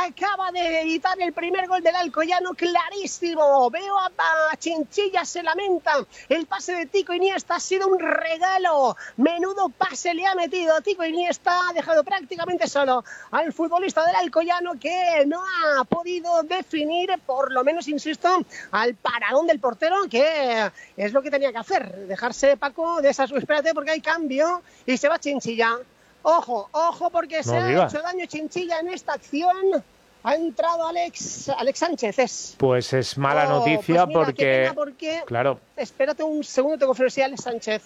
acaba de editar el primer gol del Alcoyano, clarísimo. Veo a Chinchilla, se lamenta. El pase de Tico Iniesta ha sido un regalo. Menudo pase le ha metido Tico Iniesta, ha dejado prácticamente solo al futbolista del Alcoyano, que no ha podido definir, por lo menos, insisto, al paragón del portero, que es lo que tenía que hacer, dejarse, Paco, de esa. Espérate, porque hay cambio y se va Chinchilla. Ojo, porque se ha hecho daño Chinchilla en esta acción. Ha entrado Alex Sánchez. Pues es mala noticia, pues mira, porque... Claro. Espérate un segundo, te confirmo si Alex Sánchez.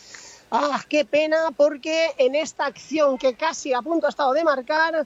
Qué pena, porque en esta acción que casi a punto ha estado de marcar,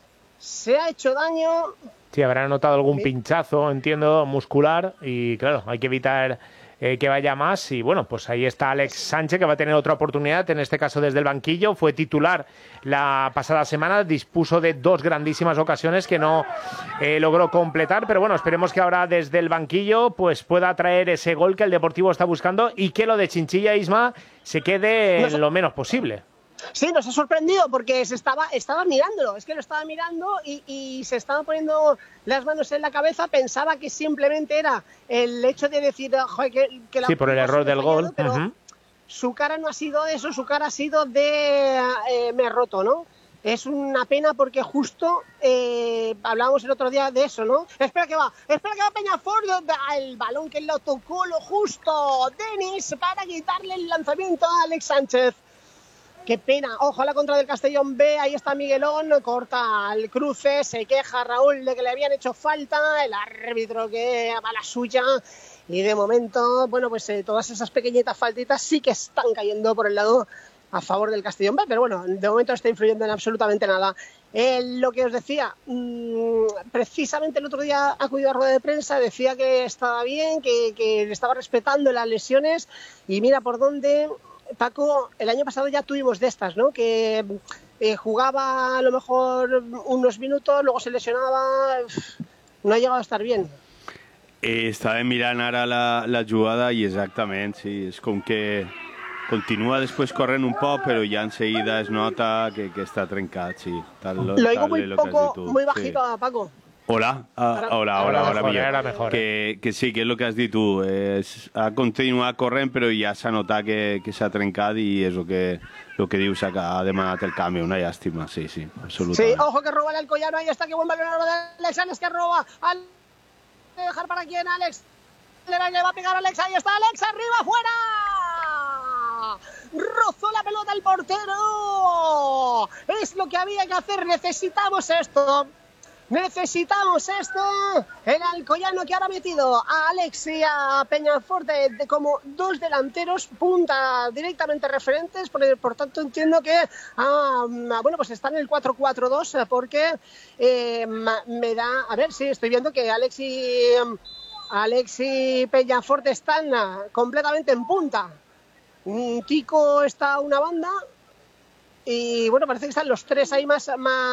se ha hecho daño. Sí, habrá notado algún pinchazo, entiendo, muscular, y claro, hay que evitar que vaya más. Y bueno, pues ahí está Alex Sánchez, que va a tener otra oportunidad, en este caso desde el banquillo. Fue titular la pasada semana, dispuso de 2 grandísimas ocasiones que no logró completar, pero bueno, esperemos que ahora desde el banquillo pues pueda traer ese gol que el Deportivo está buscando, y que lo de Chinchilla, Isma, se quede lo menos posible. Sí, nos ha sorprendido porque estaba mirándolo, es que lo estaba mirando y se estaba poniendo las manos en la cabeza. Pensaba que simplemente era el hecho de decir, joder, que la... Sí, por el error del gol. Pero su cara no ha sido de eso, su cara ha sido de me he roto, ¿no? Es una pena porque justo hablábamos el otro día de eso, ¿no? Espera que va Peñafort, el balón que lo tocó lo justo Denis para quitarle el lanzamiento a Alex Sánchez. Qué pena, ojo a la contra del Castellón B, ahí está Miguelón, corta al cruce, se queja Raúl de que le habían hecho falta, el árbitro que va a la suya, y de momento, bueno, pues todas esas pequeñitas faltitas sí que están cayendo por el lado a favor del Castellón B, pero bueno, de momento no está influyendo en absolutamente nada. Lo que os decía, precisamente el otro día acudió a rueda de prensa, decía que estaba bien, que estaba respetando las lesiones, y mira por dónde... Paco, el año pasado ya tuvimos de estas, ¿no? Que jugaba a lo mejor unos minutos, luego se lesionaba, no ha llegado a estar bien. Estava mirant ara la jugada i exactament, sí, és com que continua després corrent un poc, però ja en seguida es nota que està trencat, sí. Lo digo muy bajito, sí. Paco. Hola, mejor. Que sí, que és el que has dit tu. Ha continuat corrent, però ja s'ha notat que s'ha trencat i és el que dius, que ha demanat el canvi. Una llàstima, sí, absolutament. Sí, ojo que roba el Alcoyano, ahí está, que buen balón de Alex Sánchez, que roba. ¿Dejar para quién, Alex? Le va a pegar Alex, ahí está Alex, arriba, fuera. Rozó la pelota el portero. Es lo que había que hacer, necesitamos esto. El Alcoyano, que ahora ha metido a Alex y a Peñaforte como 2 delanteros punta directamente referentes, por tanto entiendo que bueno, pues está en el 4-4-2, porque me da, a ver, sí, estoy viendo que Alex y Peñaforte están completamente en punta. Tico está a una banda. Y bueno, parece que están los 3 ahí más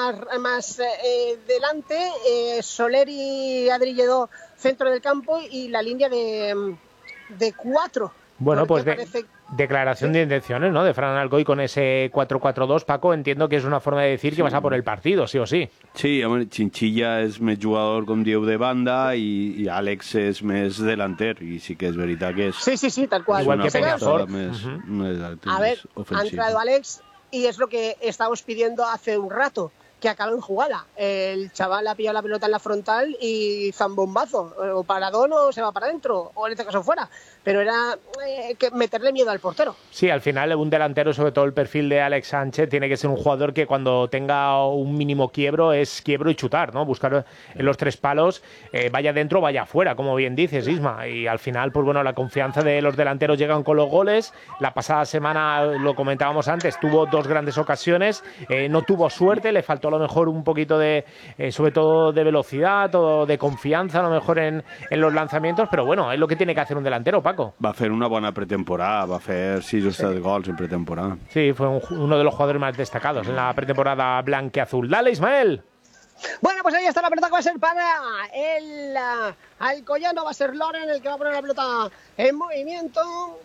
delante. Soler y Adri Lledó centro del campo, y la línea de 4. Bueno, pues declaración de intenciones, ¿no? De Fran Alcoy con ese 4-4-2. Paco, entiendo que és una forma de decir que vas a por el partido, sí o sí. Sí, Chinchilla és més jugador, com dieu, de banda, i Àlex és més delanter, i sí que és veritat que és... Sí, tal cual. Igual que Peñafort. A ver, ha entrado Àlex, y es lo que estábamos pidiendo hace un rato, que acaben jugada. El chaval ha pillado la pelota en la frontal y zambombazo, o paradón o se va para adentro, o en este caso fuera, pero era que meterle miedo al portero. Sí, al final un delantero, sobre todo el perfil de Alex Sánchez, tiene que ser un jugador que cuando tenga un mínimo quiebro es quiebro y chutar, ¿no? Buscar en los 3 palos, vaya dentro, vaya afuera, como bien dices, Isma, y al final, pues bueno, la confianza de los delanteros llegan con los goles. La pasada semana, lo comentábamos antes, tuvo 2 grandes ocasiones, no tuvo suerte, le faltó a lo mejor un poquito de, sobre todo de velocidad o de confianza, a lo mejor en los lanzamientos, pero bueno, es lo que tiene que hacer un delantero, Paco. Va a fer una bona pretemporada, va a fer 6 o 7 gols en pretemporada. Sí, fue uno de los jugadores más destacados en la pretemporada blanqueazul. Dale, Ismael. Bueno, pues ahí está la pelota que va a ser para el Alcoyano, va a ser Loren el que va a poner la pelota en movimiento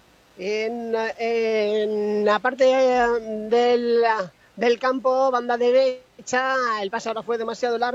en la parte del campo, banda derecha. El pase ahora fue demasiado largo.